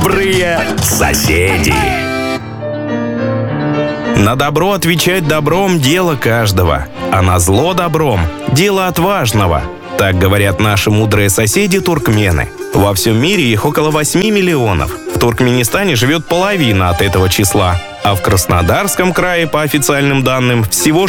Добрые соседи. На добро отвечать добром — дело каждого, а на зло добром — дело отважного. Так говорят наши мудрые соседи туркмены. Во всем мире их около 8 миллионов. В Туркменистане живет половина от этого числа, а в Краснодарском крае, по официальным данным, всего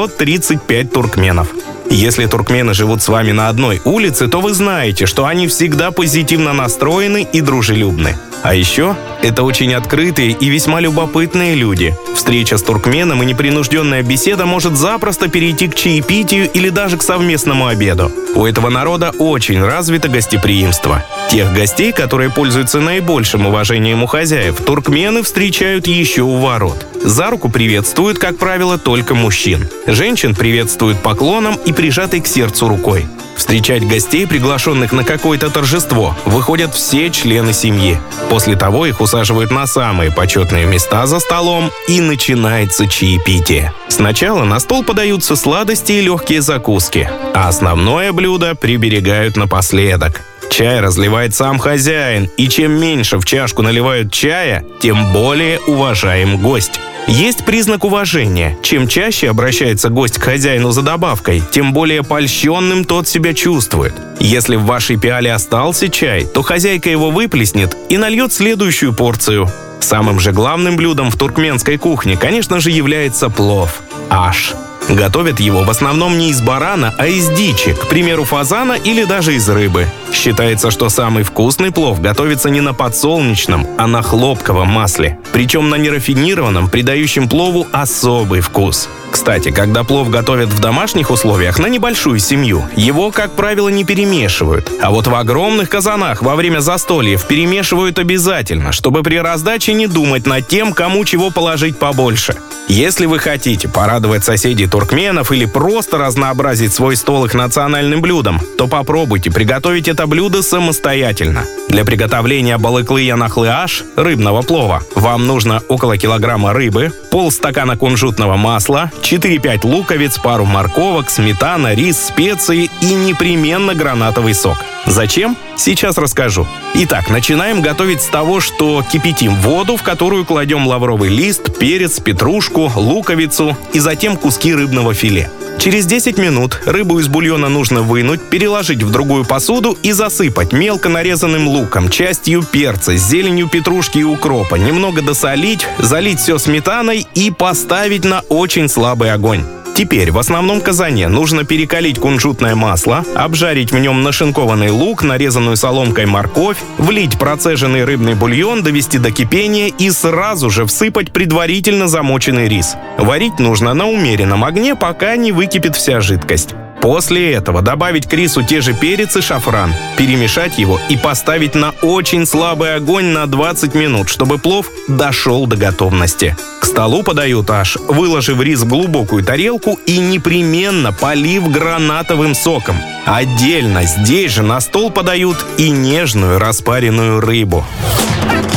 635 туркменов. Если туркмены живут с вами на одной улице, то вы знаете, что они всегда позитивно настроены и дружелюбны. А еще это очень открытые и весьма любопытные люди. Встреча с туркменом и непринужденная беседа может запросто перейти к чаепитию или даже к совместному обеду. У этого народа очень развито гостеприимство. Тех гостей, которые пользуются наибольшим уважением у хозяев, туркмены встречают еще у ворот. За руку приветствуют, как правило, только мужчин. Женщин приветствуют поклоном и прижатой к сердцу рукой. Встречать гостей, приглашенных на какое-то торжество, выходят все члены семьи. После того их усаживают на самые почетные места за столом, и начинается чаепитие. Сначала на стол подаются сладости и легкие закуски, а основное блюдо приберегают напоследок. Чай разливает сам хозяин, и чем меньше в чашку наливают чая, тем более уважаем гость. Есть признак уважения. Чем чаще обращается гость к хозяину за добавкой, тем более польщенным тот себя чувствует. Если в вашей пиале остался чай, то хозяйка его выплеснет и нальет следующую порцию. Самым же главным блюдом в туркменской кухне, конечно же, является плов – аш. Готовят его в основном не из барана, а из дичи, к примеру, фазана или даже из рыбы. Считается, что самый вкусный плов готовится не на подсолнечном, а на хлопковом масле. Причем на нерафинированном, придающем плову особый вкус. Кстати, когда плов готовят в домашних условиях на небольшую семью, его, как правило, не перемешивают. А вот в огромных казанах во время застольев перемешивают обязательно, чтобы при раздаче не думать над тем, кому чего положить побольше. Если вы хотите порадовать соседей туркменов или просто разнообразить свой стол их национальным блюдом, то попробуйте приготовить это блюдо самостоятельно. Для приготовления балыклы-янахлы-аш, рыбного плова, вам нужно около килограмма рыбы, полстакана кунжутного масла, 4-5 луковиц, пару морковок, сметана, рис, специи и непременно гранатовый сок. Зачем? Сейчас расскажу. Итак, начинаем готовить с того, что кипятим воду, в которую кладем лавровый лист, перец, петрушку, луковицу и затем куски рыбного филе. Через 10 минут рыбу из бульона нужно вынуть, переложить в другую посуду и засыпать мелко нарезанным луком, частью перца, зеленью петрушки и укропа, немного досолить, залить все сметаной и поставить на очень слабый огонь. Теперь в основном казане нужно перекалить кунжутное масло, обжарить в нем нашинкованный лук, нарезанную соломкой морковь, влить процеженный рыбный бульон, довести до кипения и сразу же всыпать предварительно замоченный рис. Варить нужно на умеренном огне, пока не выкипит вся жидкость. После этого добавить к рису те же перец и шафран, перемешать его и поставить на очень слабый огонь на 20 минут, чтобы плов дошел до готовности. К столу подают аш, выложив рис в глубокую тарелку и непременно полив гранатовым соком. Отдельно здесь же на стол подают и нежную распаренную рыбу.